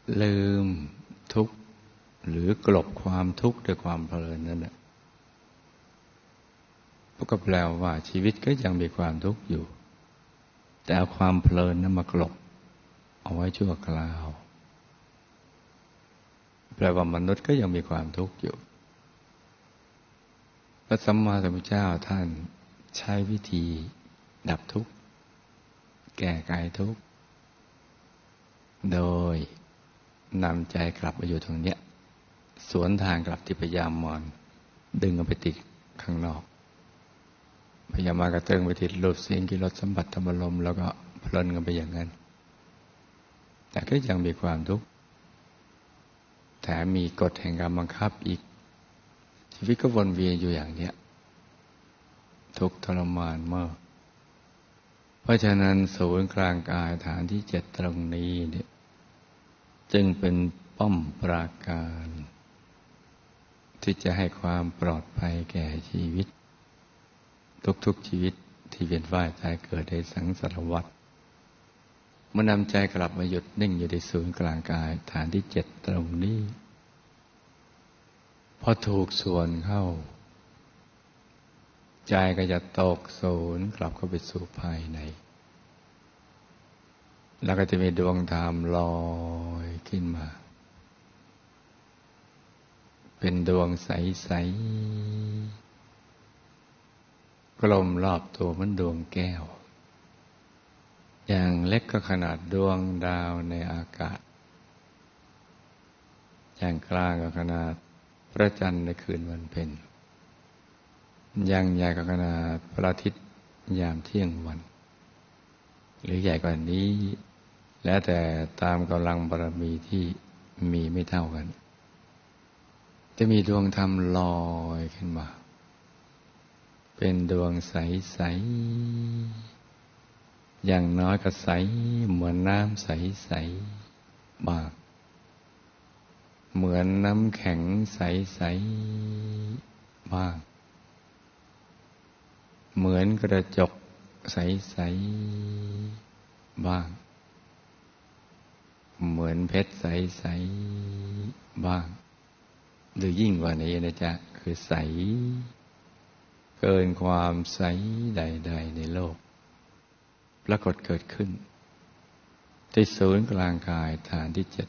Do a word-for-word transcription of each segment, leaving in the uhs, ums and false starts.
ลืมทุกข์หรือกลบความทุกข์ด้วยความเพลินนั่นแหละก็แปลว่าชีวิตก็ยังมีความทุกข์อยู่แต่เอาความเพลินนั้นมากลบเอาไว้ชั่วคราวแปลว่ามนุษย์ก็ยังมีความทุกข์อยู่พระสัมมาสัมพุทธเจ้าท่านใช้วิธีดับทุกข์แก้ไขทุกข์โดยนำใจกลับมาอยู่ตรงเนี้ยสวนทางกลับที่พยายามมอนดึงเอาไปติดข้างนอกพยายามมากระเติงไปติดรูปเสียงกลิ่นรสสัมผัสธรรมารมณ์แล้วก็เพลินกันไปอย่างนั้นแต่ก็ยังมีความทุกข์แถมมีกฎแห่งกรรมบังคับอีกชีวิตก็วนเวียนอยู่อย่างเนี้ยทุกข์ทรมานมากเพราะฉะนั้นศูนย์กลางกายฐานที่เจ็ดตรงนี้เนี่ยจึงเป็นป้อมปราการที่จะให้ความปลอดภัยแก่ชีวิตทุกๆชีวิตที่เวียนว่ายตายเกิดในสังสารวัฏเมื่อนำใจกลับมาหยุดนิ่งอยู่ในศูนย์กลางกายฐานที่เจ็ดตรงนี้พอถูกส่วนเข้าใจก็จะตกศูนย์กลับเข้าไปสู่ภายในแล้วก็จะมีดวงธรรมลอยขึ้นมาเป็นดวงใสๆกลมรอบตัวเหมือนดวงแก้วอย่างเล็กก็ขนาดดวงดาวในอากาศอย่างกลางก็ขนาดพระจันทร์ในคืนวันเพ็ญอย่างใหญ่ก็ขนาดพระอาทิตย์ยามเที่ยงวันหรือใหญ่กว่านี้แล้วแต่ตามกำลังบารมีที่มีไม่เท่ากันจะมีดวงธรรมลอยขึ้นมาเป็นดวงใสๆอย่างน้อยก็ใสเหมือนน้ำใสๆบ้างเหมือนน้ำแข็งใสๆบ้างเหมือนกระจกใสๆบ้างเหมือนเพชรใสๆบ้างหรือยิ่งกว่านี้นะจ๊ะคือใสเกินความใสใดๆในโลกปรากฏเกิดขึ้นที่ศูนย์กลางกายฐานที่เจ็ด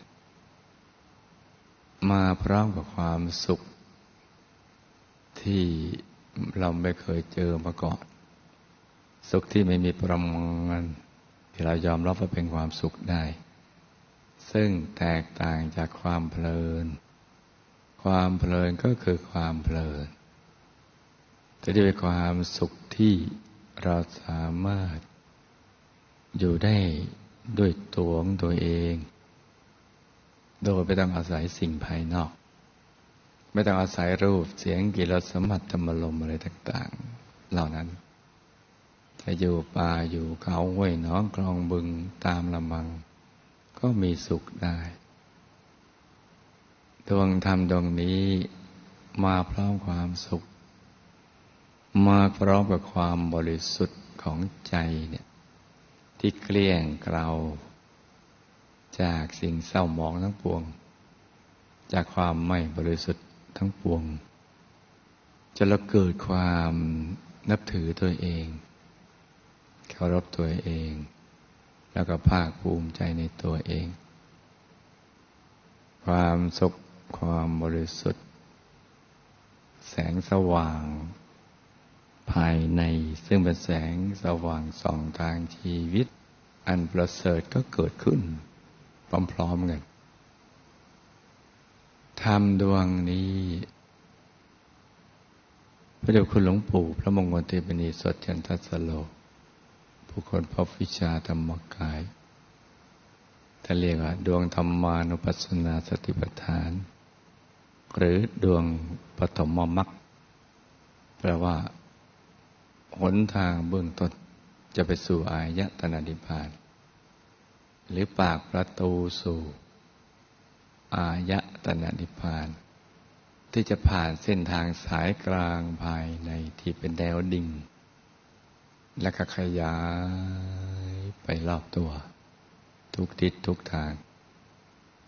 มาพร้อมกับความสุขที่เราไม่เคยเจอมาก่อนสุขที่ไม่มีประมาณที่เรายอมรับว่าเป็นความสุขได้ซึ่งแตกต่างจากความเพลินความเพลินก็คือความเพลินจะได้เป็นความสุขที่เราสามารถอยู่ได้ด้วยตัวของตัวเองโดยไม่ต้องอาศัยสิ่งภายนอกไม่ต้องอาศัยรูปเสียงกลิ่นรสสัมผัสธรรมารมณ์อะไรต่างๆเหล่านั้นจะอยู่ป่าอยู่เขาห้วยหนองคลองบึงตามลำมังก็มีสุขได้ดวงธรรมดวงนี้มาพร้อมความสุขมาพร้อมกับความบริสุทธิ์ของใจเนี่ยที่เกลี้ยงเกลาจากสิ่งเศร้าหมองทั้งปวงจากความไม่บริสุทธิ์ทั้งปวงจะละเกิดความนับถือตัวเองเคารพตัวเองแล้วก็ภาคภูมิใจในตัวเองความสุขความบริสุทธิ์แสงสว่างภายในซึ่งเป็นแสงสว่างส่องทางชีวิตอันประเสริฐก็เกิดขึ้นพร้อมๆกันธรรมดวงนี้พระเดชคุณหลวงปู่พระมงคลเทพนีสดจันทสโลผู้คนพบวิชาธรรมกายท่านเรียกว่าดวงธรรมานุปัสสนาสติปัฏฐานหรือดวงปฐมมรรคแปลว่าหนทางเบื้องต้นจะไปสู่อายตนะนิพพานหรือปากประตูสู่อายตนะนิพพานที่จะผ่านเส้นทางสายกลางภายในที่เป็นแนวดิ่งและก็ขยายไปรอบตัวทุกทิศทุกทาง